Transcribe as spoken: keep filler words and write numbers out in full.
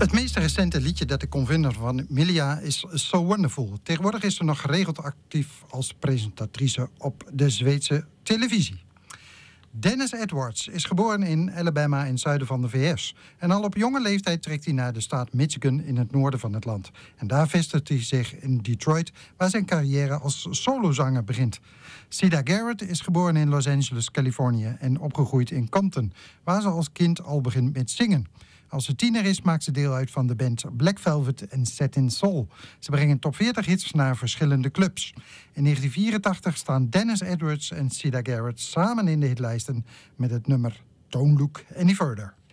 Het meest recente liedje dat ik kon vinden van Milia is So Wonderful. Tegenwoordig is ze nog geregeld actief als presentatrice op de Zweedse televisie. Dennis Edwards is geboren in Alabama in het zuiden van de V S. En al op jonge leeftijd trekt hij naar de staat Michigan in het noorden van het land. En daar vestigt hij zich in Detroit, waar zijn carrière als solozanger begint. Sida Garrett is geboren in Los Angeles, Californië en opgegroeid in Compton, waar ze als kind al begint met zingen. Als ze tiener is, maakt ze deel uit van de band Black Velvet en Satin Soul. Ze brengen top veertig hits naar verschillende clubs. In negentien vierentachtig staan Dennis Edwards en Sida Garrett samen in de hitlijsten met het nummer Don't Look Any Further.